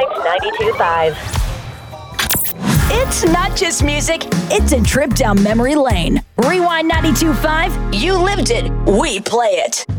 92.5. It's not just music, it's a trip down memory lane. Rewind 92.5, you lived it, we play it.